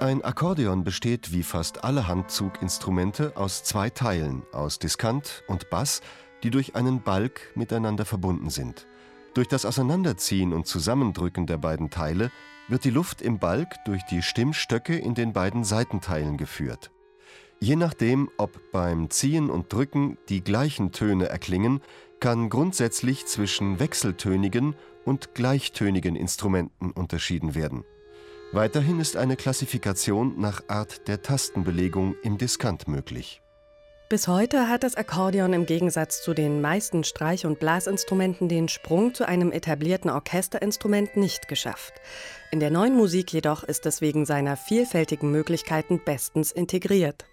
Ein Akkordeon besteht wie fast alle Handzuginstrumente aus zwei Teilen, aus Diskant und Bass, die durch einen Balg miteinander verbunden sind. Durch das Auseinanderziehen und Zusammendrücken der beiden Teile wird die Luft im Balg durch die Stimmstöcke in den beiden Seitenteilen geführt. Je nachdem, ob beim Ziehen und Drücken die gleichen Töne erklingen, kann grundsätzlich zwischen wechseltönigen und gleichtönigen Instrumenten unterschieden werden. Weiterhin ist eine Klassifikation nach Art der Tastenbelegung im Diskant möglich. Bis heute hat das Akkordeon im Gegensatz zu den meisten Streich- und Blasinstrumenten den Sprung zu einem etablierten Orchesterinstrument nicht geschafft. In der neuen Musik jedoch ist es wegen seiner vielfältigen Möglichkeiten bestens integriert.